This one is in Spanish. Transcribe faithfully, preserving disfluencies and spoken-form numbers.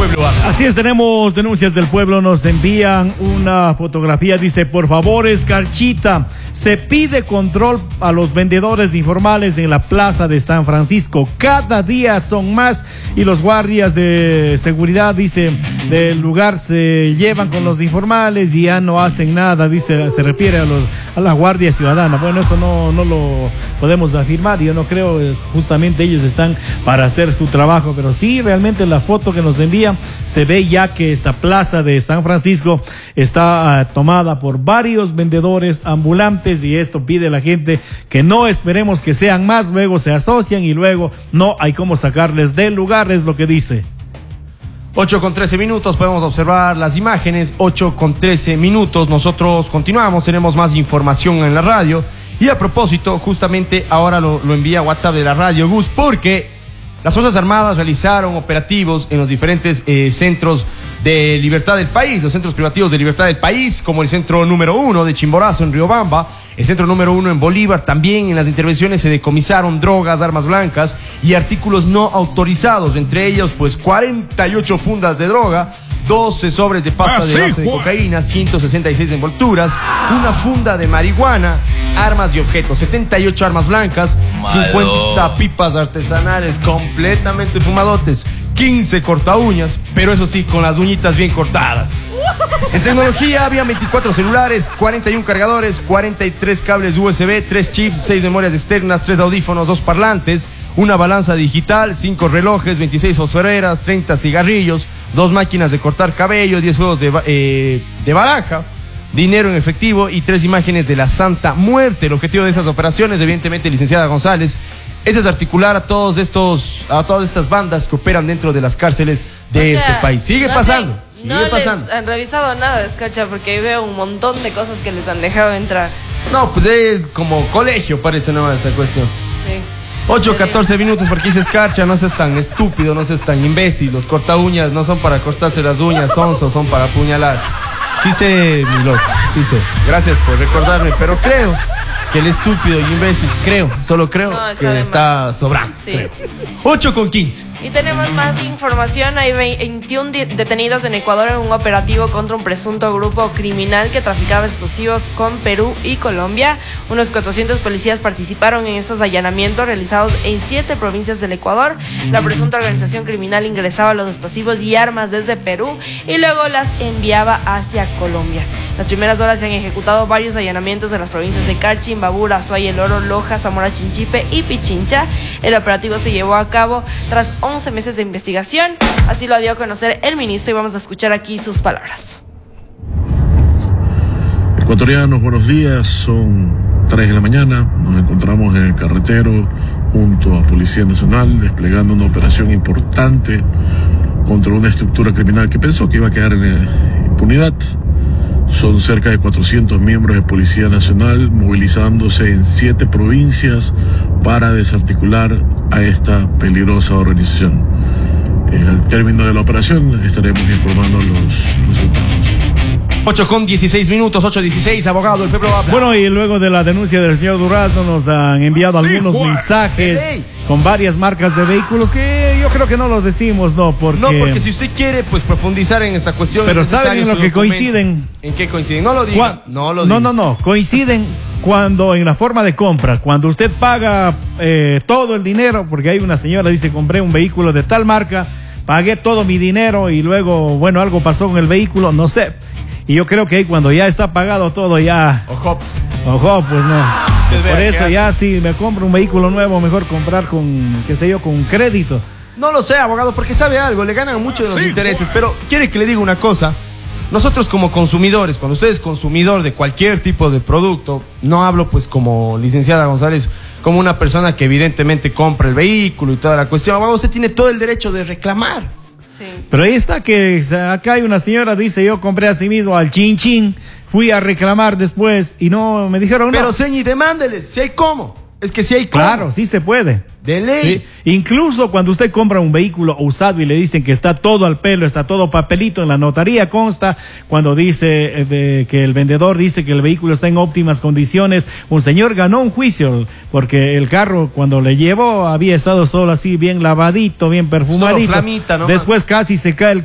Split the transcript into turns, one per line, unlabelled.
pueblo habla.
Así es, tenemos denuncias del pueblo, nos envían una fotografía, dice, por favor, Escarchita, se pide control a los vendedores informales en la plaza de San Francisco, cada día son más y los guardias de seguridad, dice, del lugar se llevan con los informales y ya no hacen nada, dice, se refiere a, los, a la Guardia Ciudadana. Bueno, eso no, no lo podemos afirmar, yo no creo, justamente ellos están para hacer su trabajo, pero sí, realmente la foto que nos envían se ve ya que esta plaza de San Francisco está uh, tomada por varios vendedores ambulantes y esto pide la gente que no esperemos que sean más, luego se asocian y luego no hay cómo sacarles del lugar, es lo que dice.
ocho con trece minutos, podemos observar las imágenes, ocho con trece minutos, nosotros continuamos, tenemos más información en la radio y a propósito, justamente ahora lo, lo envía WhatsApp de la radio, Gus, porque las Fuerzas Armadas realizaron operativos en los diferentes eh, centros de libertad del país, los centros privativos de libertad del país, como el centro número uno de Chimborazo en Riobamba, el centro número uno en Bolívar. También en las intervenciones se decomisaron drogas, armas blancas y artículos no autorizados, entre ellos pues cuarenta y ocho fundas de droga, doce sobres de pasta ah, de base sí, de cocaína, ciento sesenta y seis envolturas, una funda de marihuana, armas y objetos, setenta y ocho armas blancas, Malo. cincuenta pipas artesanales completamente fumadotes, quince corta uñas, pero eso sí, con las uñitas bien cortadas. En tecnología había veinticuatro celulares, cuarenta y uno cargadores, cuarenta y tres cables U S B, tres chips, seis memorias externas, tres audífonos, dos parlantes, una balanza digital, cinco relojes, veintiséis fosforeras, treinta cigarrillos, dos máquinas de cortar cabello, diez juegos de, eh, de baraja, dinero en efectivo y tres imágenes de la Santa Muerte. El objetivo de estas operaciones, evidentemente, licenciada González, es desarticular a todos estos, a todas estas bandas que operan dentro de las cárceles de o sea, este país. Sigue no pasando,
te,
sigue
no
pasando.
No han revisado nada, Escarcha, porque ahí veo un montón de cosas que les han dejado entrar.
No, pues es como colegio, parece nada esta cuestión.
Sí.
ocho, catorce minutos, porque dice Escarcha, no seas tan estúpido, no seas tan imbécil. Los corta uñas no son para cortarse las uñas, sonso, son para apuñalar. Sí sé, mi loco, sí sé. Gracias por recordarme, pero creo que el estúpido y imbécil, creo, solo creo no, está que está sobrando. Sí. Creo. ocho con quince.
Y tenemos más información. Hay veintiún detenidos en Ecuador en un operativo contra un presunto grupo criminal que traficaba explosivos con Perú y Colombia. Unos cuatrocientos policías participaron en estos allanamientos realizados en siete provincias del Ecuador. La presunta organización criminal ingresaba los explosivos y armas desde Perú y luego las enviaba hacia Colombia. Las primeras horas se han ejecutado varios allanamientos en las provincias de Carchi, Imbabura, Azuay, El Oro, Loja, Zamora Chinchipe y Pichincha. El operativo se llevó a cabo tras once meses de investigación. Así lo dio a conocer el ministro y vamos a escuchar aquí sus palabras.
Ecuatorianos, buenos días. Son tres de la mañana. Nos encontramos en el carretero junto a Policía Nacional desplegando una operación importante contra una estructura criminal que pensó que iba a quedar en impunidad. Son cerca de cuatrocientos miembros de Policía Nacional movilizándose en siete provincias para desarticular a esta peligrosa organización. Al término de la operación estaremos informando los resultados.
ocho con dieciséis minutos, ocho dieciséis, abogado, el pueblo habla.
Bueno, y luego de la denuncia del señor Durazno nos han enviado sí, algunos Juan. mensajes hey. con varias marcas de vehículos que yo creo que no los decimos, no, porque...
No, porque si usted quiere, pues, profundizar en esta cuestión...
Pero ¿saben en lo que
documento. coinciden? ¿En qué coinciden? No lo diga, no lo diga.
No, no, no, coinciden cuando en la forma de compra, cuando usted paga eh, todo el dinero, porque hay una señora dice, compré un vehículo de tal marca, pagué todo mi dinero y luego, bueno, algo pasó con el vehículo, no sé... Y yo creo que cuando ya está pagado todo, ya...
Ojo,
Ojo, pues no. Por eso ya si me compro un vehículo nuevo, mejor comprar con, qué sé yo, con crédito.
No lo sé, abogado, porque sabe algo, le ganan mucho de los sí, intereses. Bueno. Pero quiere que le diga una cosa. Nosotros como consumidores, cuando usted es consumidor de cualquier tipo de producto, no hablo pues como licenciada González, como una persona que evidentemente compra el vehículo y toda la cuestión, abogado, usted tiene todo el derecho de reclamar.
Sí.
Pero ahí está que acá hay una señora, dice, yo compré a sí mismo al chin chin, fui a reclamar después y no, me dijeron no.
Pero señi, demándeles, si hay cómo. Es que si hay cómo.
Claro, sí se puede.
De ley.
Sí. Incluso cuando usted compra un vehículo usado y le dicen que está todo al pelo, está todo papelito, en la notaría consta, cuando dice eh, de, que el vendedor dice que el vehículo está en óptimas condiciones, un señor ganó un juicio porque el carro cuando le llevó había estado solo así bien lavadito, bien perfumadito.
Solo flamita, ¿no?
Después casi se cae el